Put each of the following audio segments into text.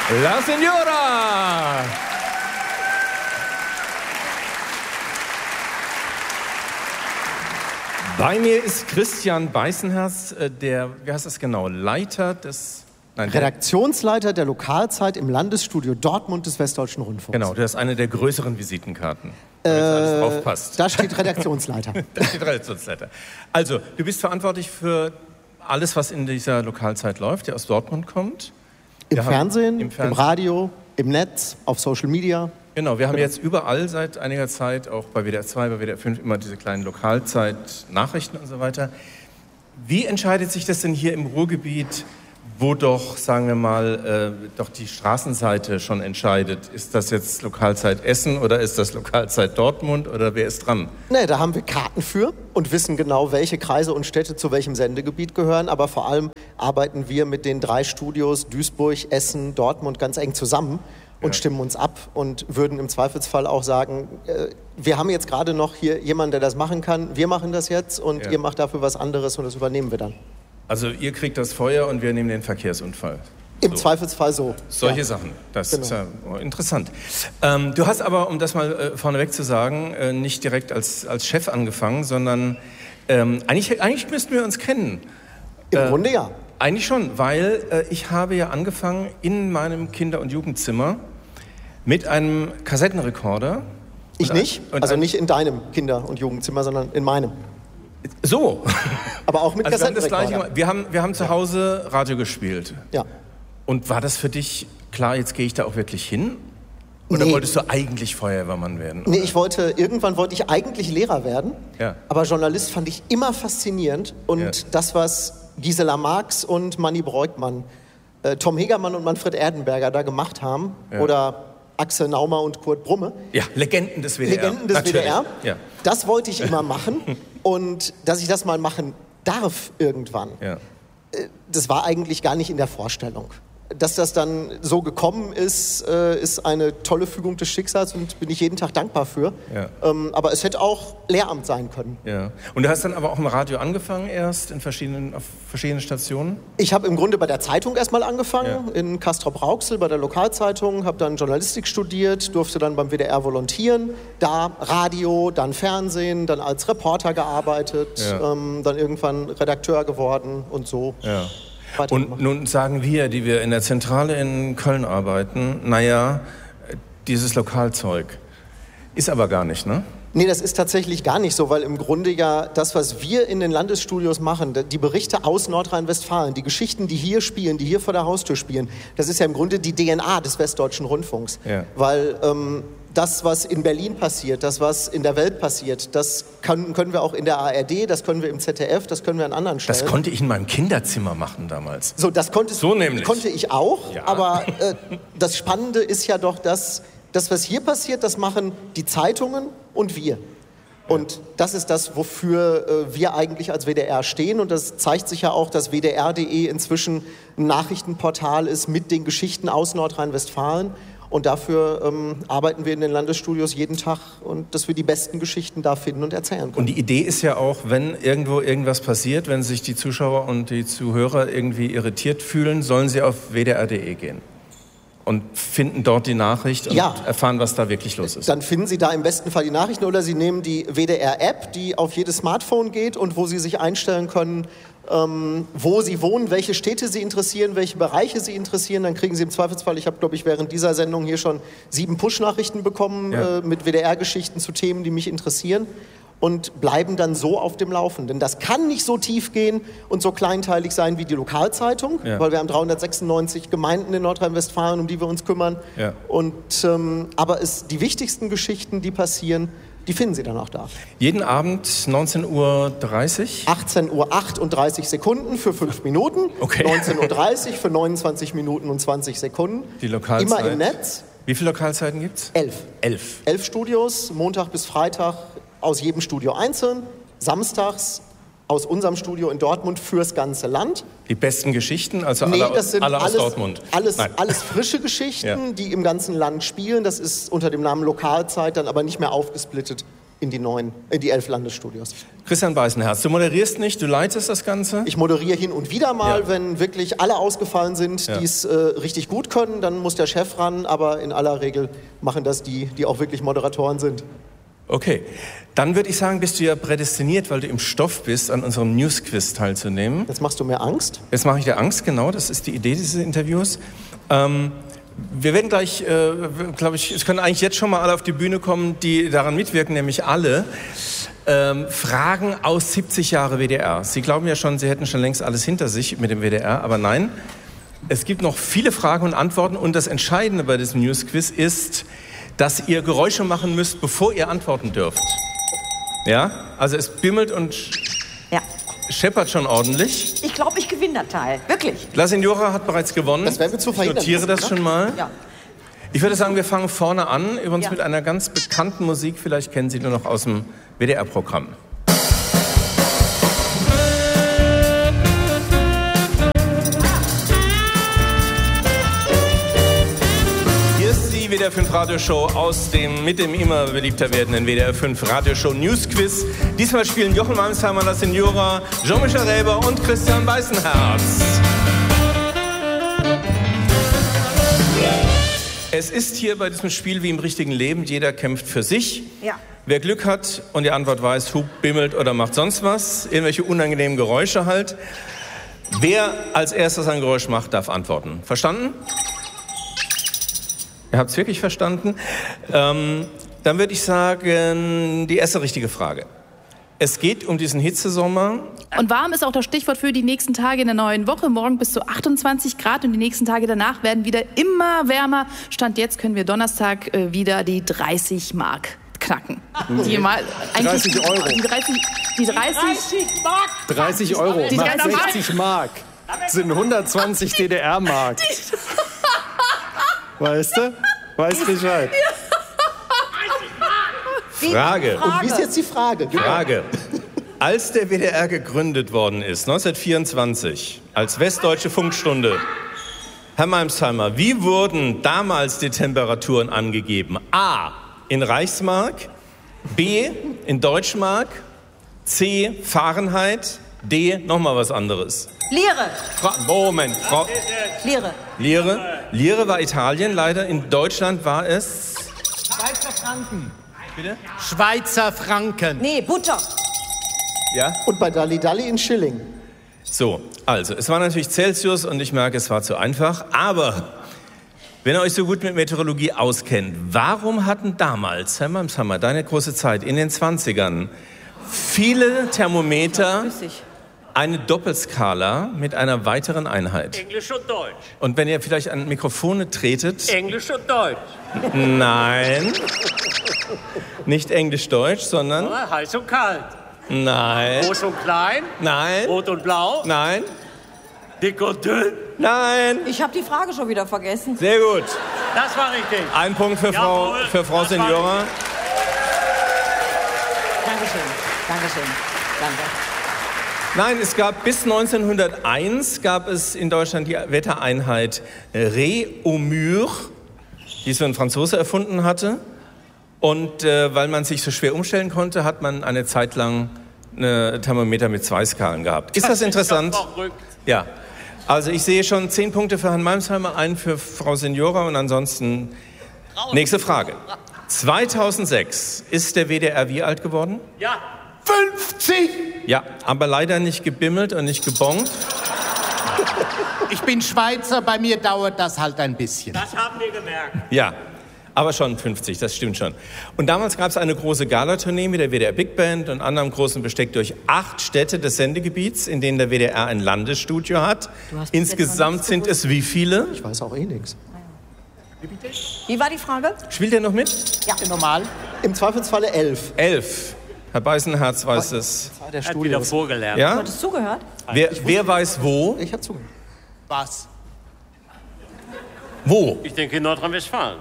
La Signora! Bei mir ist Christian Beißenherz, der, wie heißt das genau, Redaktionsleiter der Lokalzeit im Landesstudio Dortmund des Westdeutschen Rundfunks. Genau, das ist eine der größeren Visitenkarten, damit alles drauf passt. Da steht Redaktionsleiter. Da steht Redaktionsleiter. Also, du bist verantwortlich für alles, was in dieser Lokalzeit läuft, die aus Dortmund kommt. Im Fernsehen, im Radio, im Netz, auf Social Media. Genau, wir haben jetzt überall seit einiger Zeit, auch bei WDR 2, bei WDR 5, immer diese kleinen Lokalzeit-Nachrichten und so weiter. Wie entscheidet sich das denn hier im Ruhrgebiet, wo doch, sagen wir mal, doch die Straßenseite schon entscheidet? Ist das jetzt Lokalzeit Essen oder ist das Lokalzeit Dortmund oder wer ist dran? Nee, da haben wir Karten für und wissen genau, welche Kreise und Städte zu welchem Sendegebiet gehören. Aber vor allem arbeiten wir mit den 3 Studios Duisburg, Essen, Dortmund ganz eng zusammen und stimmen uns ab und würden im Zweifelsfall auch sagen, wir haben jetzt gerade noch hier jemanden, der das machen kann, wir machen das jetzt und ihr macht dafür was anderes und das übernehmen wir dann. Also ihr kriegt das Feuer und wir nehmen den Verkehrsunfall. Im Zweifelsfall so. Solche Sachen, das ist ja interessant. Du hast aber, um das mal vorneweg zu sagen, nicht direkt als Chef angefangen, sondern eigentlich müssten wir uns kennen. Im Grunde ja. Eigentlich schon, weil ich habe ja angefangen in meinem Kinder- und Jugendzimmer mit einem Kassettenrekorder. Ich nicht, also nicht in deinem Kinder- und Jugendzimmer, sondern in meinem. So. Aber auch mit also Kassettenrekorder. Wir haben zu Hause Radio gespielt. Ja. Und war das für dich klar, jetzt gehe ich da auch wirklich hin? Oder wolltest du eigentlich Feuerwehrmann werden? Oder? Nee, irgendwann wollte ich eigentlich Lehrer werden. Ja. Aber Journalist fand ich immer faszinierend. Und das, was Gisela Marx und Manni Breukmann, Tom Hegermann und Manfred Erdenberger da gemacht haben, oder Axel Naumer und Kurt Brumme. Ja, Legenden des WDR. Legenden des WDR. Ja. Das wollte ich immer machen. Und dass ich das mal machen darf irgendwann, das war eigentlich gar nicht in der Vorstellung. Dass das dann so gekommen ist, ist eine tolle Fügung des Schicksals und bin ich jeden Tag dankbar für. Ja. Aber es hätte auch Lehramt sein können. Ja. Und du hast dann aber auch im Radio angefangen erst, auf verschiedenen Stationen? Ich habe im Grunde bei der Zeitung erstmal angefangen, in Castrop-Rauxel bei der Lokalzeitung, habe dann Journalistik studiert, durfte dann beim WDR volontieren, da Radio, dann Fernsehen, dann als Reporter gearbeitet, dann irgendwann Redakteur geworden und so. Ja. Und nun sagen wir, die wir in der Zentrale in Köln arbeiten, naja, dieses Lokalzeug ist aber gar nicht, ne? Nee, das ist tatsächlich gar nicht so, weil im Grunde ja das, was wir in den Landesstudios machen, die Berichte aus Nordrhein-Westfalen, die Geschichten, die hier spielen, die hier vor der Haustür spielen, das ist ja im Grunde die DNA des Westdeutschen Rundfunks. Ja. Weil das, was in Berlin passiert, das, was in der Welt passiert, das können wir auch in der ARD, das können wir im ZDF, das können wir an anderen Stellen. Das konnte ich in meinem Kinderzimmer machen damals. So, das konnte ich auch, aber das Spannende ist ja doch, dass das, was hier passiert, das machen die Zeitungen und wir. Und das ist das, wofür wir eigentlich als WDR stehen. Und das zeigt sich ja auch, dass WDR.de inzwischen ein Nachrichtenportal ist mit den Geschichten aus Nordrhein-Westfalen. Und dafür arbeiten wir in den Landesstudios jeden Tag und dass wir die besten Geschichten da finden und erzählen können. Und die Idee ist ja auch, wenn irgendwo irgendwas passiert, wenn sich die Zuschauer und die Zuhörer irgendwie irritiert fühlen, sollen sie auf WDR.de gehen und finden dort die Nachricht und erfahren, was da wirklich los ist. Dann finden Sie da im besten Fall die Nachrichten oder Sie nehmen die WDR-App, die auf jedes Smartphone geht und wo Sie sich einstellen können, wo Sie wohnen, welche Städte Sie interessieren, welche Bereiche Sie interessieren. Dann kriegen Sie im Zweifelsfall, ich habe, glaube ich, während dieser Sendung hier schon 7 Push-Nachrichten bekommen mit WDR-Geschichten zu Themen, die mich interessieren und bleiben dann so auf dem Laufenden. Das kann nicht so tief gehen und so kleinteilig sein wie die Lokalzeitung, weil wir haben 396 Gemeinden in Nordrhein-Westfalen, um die wir uns kümmern. Ja. Und, aber die wichtigsten Geschichten, die passieren, die finden Sie dann auch da. Jeden Abend 19:30 Uhr? 18:38 Sekunden für 5 Minuten, 19:30 Uhr für 29 Minuten und 20 Sekunden. Die Lokalzeit. Immer im Netz. Wie viele Lokalzeiten gibt's? 11. 11 Studios, Montag bis Freitag aus jedem Studio einzeln, samstags aus unserem Studio in Dortmund fürs ganze Land. Die besten Geschichten, also das sind alle aus Dortmund? Alles frische Geschichten, die im ganzen Land spielen. Das ist unter dem Namen Lokalzeit dann aber nicht mehr aufgesplittet in die 11 Landesstudios. Christian Beißenherz, du moderierst nicht, du leitest das Ganze? Ich moderiere hin und wieder mal, wenn wirklich alle ausgefallen sind, die es richtig gut können, dann muss der Chef ran, aber in aller Regel machen das die auch wirklich Moderatoren sind. Okay, dann würde ich sagen, bist du ja prädestiniert, weil du im Stoff bist, an unserem News-Quiz teilzunehmen. Jetzt machst du mir Angst? Jetzt mache ich dir Angst, genau, das ist die Idee dieses Interviews. Wir werden gleich, glaube ich, es können eigentlich jetzt schon mal alle auf die Bühne kommen, die daran mitwirken, nämlich alle. Fragen aus 70 Jahre WDR. Sie glauben ja schon, Sie hätten schon längst alles hinter sich mit dem WDR, aber nein. Es gibt noch viele Fragen und Antworten und das Entscheidende bei diesem News-Quiz ist, dass ihr Geräusche machen müsst, bevor ihr antworten dürft. Ja? Also es bimmelt und scheppert schon ordentlich. Ich glaube, ich gewinne das Teil. Wirklich. La Signora hat bereits gewonnen. Das werden wir zu verhindern. Ich notiere das schon mal. Ja. Ich würde sagen, wir fangen vorne an, übrigens mit einer ganz bekannten Musik. Vielleicht kennen Sie nur noch aus dem WDR-Programm. Hier ist die WDR 5 Radioshow mit dem immer beliebter werdenden WDR 5 Radioshow News Quiz. Diesmal spielen Jochen Malmsheimer, La Signora, Jean-Michel Räber und Christian Beißenherz. Es ist hier bei diesem Spiel wie im richtigen Leben, jeder kämpft für sich. Ja. Wer Glück hat und die Antwort weiß, hupt, bimmelt oder macht sonst was, irgendwelche unangenehmen Geräusche halt. Wer als erstes ein Geräusch macht, darf antworten. Verstanden? Ihr habt es wirklich verstanden? Dann würde ich sagen, die erste richtige Frage. Es geht um diesen Hitzesommer. Und warm ist auch das Stichwort für die nächsten Tage in der neuen Woche. Morgen bis zu 28 Grad und die nächsten Tage danach werden wieder immer wärmer. Stand jetzt können wir Donnerstag wieder die 30 Mark knacken. Die mal 30 Euro. Die 30 Mark. 30 Euro Die macht 30 60 Mark. Sind 120 DDR-Mark. Weißt du? Weißt Bescheid. Frage. Und wie ist jetzt die Frage? Frage. Als der WDR gegründet worden ist, 1924, als Westdeutsche Funkstunde, Herr Malmsheimer, wie wurden damals die Temperaturen angegeben? A. in Reichsmark, B. in Deutschmark, C. Fahrenheit, D. nochmal was anderes. Lire. Moment, Lire. Lire. Lire war Italien, leider in Deutschland war es... Schweizer Franken. Bitte? Schweizer Franken. Nee, Butter. Ja? Und bei Dalli Dalli in Schilling. So, also, es war natürlich Celsius und ich merke, es war zu einfach, aber wenn ihr euch so gut mit Meteorologie auskennt, warum hatten damals, Herr Malmsheimer, deine große Zeit, in den 20ern, viele Thermometer eine Doppelskala mit einer weiteren Einheit? Englisch und Deutsch. Und wenn ihr vielleicht an Mikrofone tretet... Englisch und Deutsch. Nein, nicht Englisch-Deutsch, sondern... Oder heiß und kalt. Nein. Groß und klein. Nein. Rot und blau. Nein. Dick und dünn. Nein. Ich habe die Frage schon wieder vergessen. Sehr gut. Das war richtig. Ein Punkt für Frau Jawohl, Signora. Dankeschön. Dankeschön. Danke. Nein, es gab bis 1901 gab es in Deutschland die Wettereinheit Réaumur, die so ein Franzose erfunden hatte. Und weil man sich so schwer umstellen konnte, hat man eine Zeit lang eine Thermometer mit 2 Skalen gehabt. Ist das interessant? Ist doch verrückt. Ja. Also ich sehe schon 10 Punkte für Herrn Malmsheimer, einen für Frau Signora und ansonsten nächste Frage. 2006 ist der WDR wie alt geworden? Ja. 50! Ja, aber leider nicht gebimmelt und nicht gebongt. Ich bin Schweizer, bei mir dauert das halt ein bisschen. Das haben wir gemerkt. Ja, aber schon 50, das stimmt schon. Und damals gab es eine große Galatournee mit der WDR Big Band und anderem großen Besteck durch 8 Städte des Sendegebiets, in denen der WDR ein Landesstudio hat. Insgesamt sind es wie viele? Ich weiß auch eh nichts. Wie war die Frage? Spielt ihr noch mit? Ja. Normal. Im Zweifelsfalle 11. 11. Herr Beißenherz weiß es. Der Hat wieder vorgelernt. Ja? Hattest du zugehört? Wer weiß wo? Ich habe zugehört. Was? Wo? Ich denke in Nordrhein-Westfalen.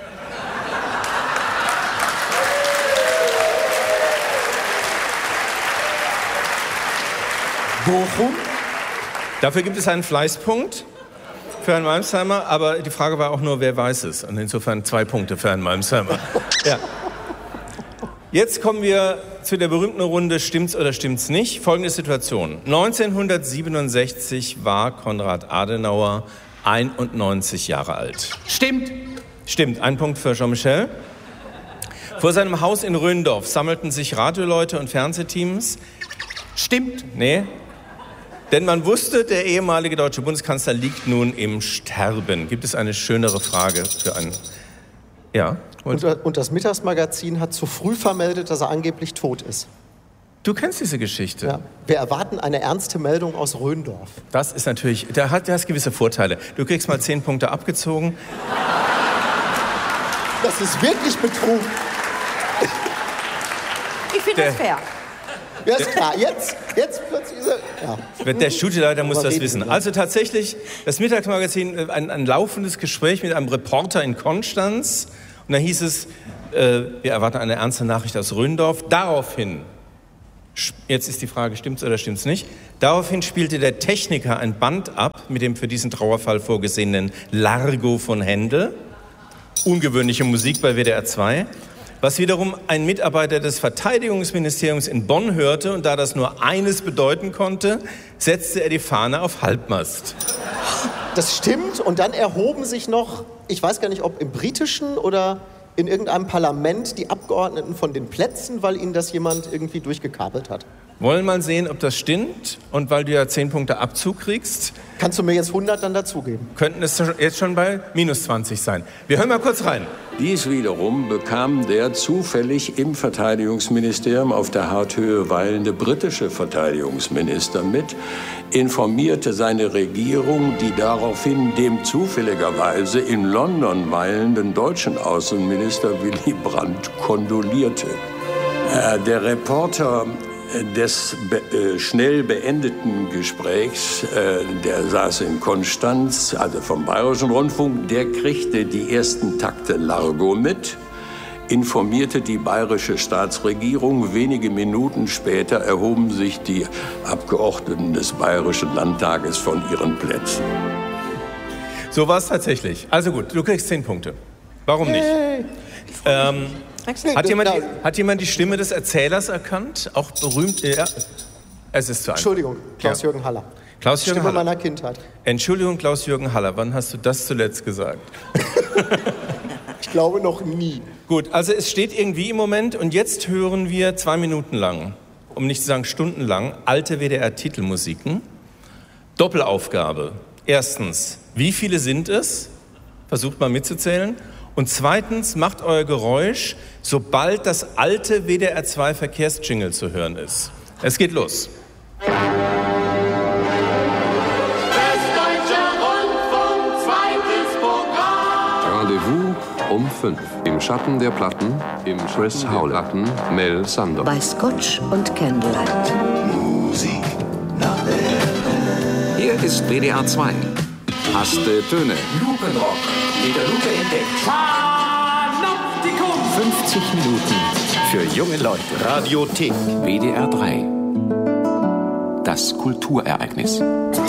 Bochum? Dafür gibt es einen Fleißpunkt für Herrn Malmsheimer, aber die Frage war auch nur, wer weiß es. Und insofern 2 Punkte für Herrn Malmsheimer. Ja. Jetzt kommen wir zu der berühmten Runde Stimmt's oder stimmt's nicht? Folgende Situation. 1967 war Konrad Adenauer 91 Jahre alt. Stimmt. Stimmt, ein Punkt für Jean-Michel. Vor seinem Haus in Röndorf sammelten sich Radioleute und Fernsehteams. Stimmt. Nee, denn man wusste, der ehemalige deutsche Bundeskanzler liegt nun im Sterben. Gibt es eine schönere Frage für einen... Ja? Und das Mittagsmagazin hat zu früh vermeldet, dass er angeblich tot ist. Du kennst diese Geschichte. Ja. Wir erwarten eine ernste Meldung aus Röndorf. Das ist natürlich, der hat gewisse Vorteile. Du kriegst mal 10 Punkte abgezogen. Das ist wirklich Betrug. Ich finde das fair. Ja, ist klar. Jetzt plötzlich ist er... Ja. Der Studioleiter muss das reden wissen. wir. Also tatsächlich, das Mittagsmagazin, ein laufendes Gespräch mit einem Reporter in Konstanz. Und da hieß es, wir erwarten eine ernste Nachricht aus Röndorf. Daraufhin, jetzt ist die Frage, stimmt's oder stimmt's nicht? Daraufhin spielte der Techniker ein Band ab mit dem für diesen Trauerfall vorgesehenen Largo von Händel. Ungewöhnliche Musik bei WDR 2. Was wiederum ein Mitarbeiter des Verteidigungsministeriums in Bonn hörte, und da das nur eines bedeuten konnte, setzte er die Fahne auf Halbmast. Das stimmt. Und dann erhoben sich noch, ich weiß gar nicht, ob im britischen oder in irgendeinem Parlament, die Abgeordneten von den Plätzen, weil ihnen das jemand irgendwie durchgekabelt hat. Wollen mal sehen, ob das stimmt. Und weil du ja 10 Punkte Abzug kriegst, Kannst du mir jetzt 100 dann dazugeben? könnten es jetzt schon bei minus 20 sein. Wir hören mal kurz rein. Dies wiederum bekam der zufällig im Verteidigungsministerium auf der Harthöhe weilende britische Verteidigungsminister mit, informierte seine Regierung, die daraufhin dem zufälligerweise in London weilenden deutschen Außenminister Willy Brandt kondolierte. Der Reporter des schnell beendeten Gesprächs, der saß in Konstanz, also vom Bayerischen Rundfunk, der kriegte die ersten Takte Largo mit, informierte die bayerische Staatsregierung. Wenige Minuten später erhoben sich die Abgeordneten des Bayerischen Landtages von ihren Plätzen. So war es tatsächlich. Also gut, du kriegst 10 Punkte. Warum nicht? Hat jemand die Stimme des Erzählers erkannt? Auch berühmt? Ja. Es ist zu einfach. Entschuldigung, Klaus-Jürgen Haller. Klaus-Jürgen Stimme Haller. meiner Kindheit. Entschuldigung, Klaus-Jürgen Haller, wann hast du das zuletzt gesagt? Ich glaube noch nie. Gut, also es steht irgendwie im Moment und jetzt hören wir 2 Minuten lang, um nicht zu sagen stundenlang, alte WDR-Titelmusiken. Doppelaufgabe. Erstens, wie viele sind es? Versucht mal mitzuzählen. Und zweitens, macht euer Geräusch, sobald das alte WDR 2 Verkehrsjingle zu hören ist. Es geht los. Rendezvous um 5. Im Schatten der Platten, im Chris Howlett, Mel Sander. Bei Scotch und Candlelight. Musik nach der... Hier ist WDR 2. Haste Töne. Lupenrock. In der Lupe entdeckt. Panoptikum. 50 Minuten für junge Leute. Radiothek. WDR 3. Das Kulturereignis.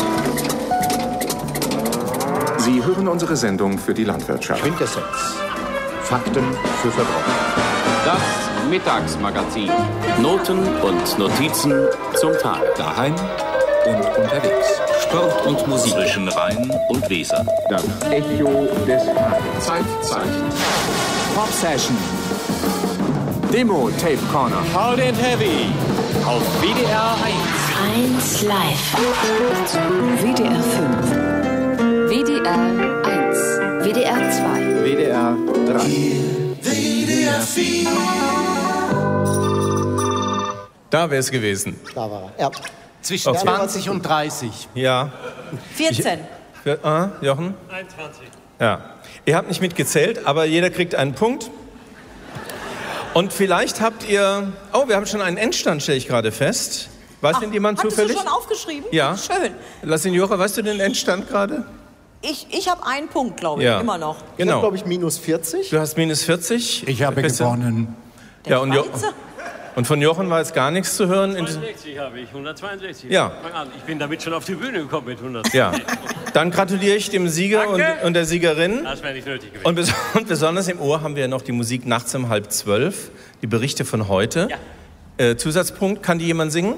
Sie hören unsere Sendung für die Landwirtschaft. Quintessenz. Fakten für Verbraucher. Das Mittagsmagazin. Noten und Notizen zum Tag. Daheim und unterwegs. Sport und Musik. Zwischen Rhein und Weser. Das Echo des Tages. Zeitzeichen. Pop Session. Demo Tape Corner. Hard and Heavy. Auf WDR 1 live. WDR 5. WDR 1. WDR 2. WDR 3. WDR 4. Da wäre es gewesen. Da war er. Ja. Zwischen 20 und 30. Ja. 14. Jochen? 21. Ja. Ihr habt nicht mitgezählt, aber jeder kriegt einen Punkt. Und vielleicht habt ihr... Oh, wir haben schon einen Endstand, stelle ich gerade fest. Weiß denn jemand zufällig? Hast du schon aufgeschrieben? Ja. Schön. Signora, weißt du den Endstand gerade? Ich habe einen Punkt, glaube ich, Ja. immer noch. Ich habe, Genau. glaube ich, minus 40. Du hast minus 40. Ich habe Bist du- gewonnen. Ja, und, Schweizer? und von Jochen war jetzt gar nichts zu hören. 162 habe ich, 162. Ja. Fang an. Ich bin damit schon auf die Bühne gekommen mit 162. Ja. Dann gratuliere ich dem Sieger und der Siegerin. Das wäre nicht nötig gewesen. Und besonders im Ohr haben wir noch die Musik nachts um 11:30, die Berichte von heute. Ja. Zusatzpunkt, kann die jemand singen?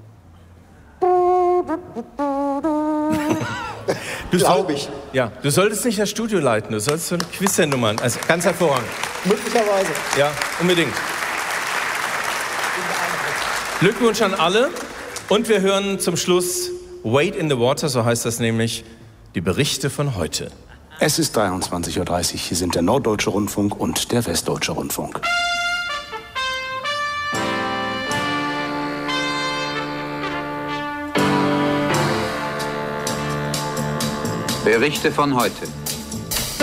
Glaube ich. Ja, du solltest nicht das Studio leiten, du solltest so eine Quiz-Sendung machen. Also ganz hervorragend. Möglicherweise. Ja, unbedingt. Glückwunsch an alle. Und wir hören zum Schluss Wade in the Water, so heißt das nämlich, die Berichte von heute. Es ist 23:30 Uhr. Hier sind der Norddeutsche Rundfunk und der Westdeutsche Rundfunk. Berichte von heute.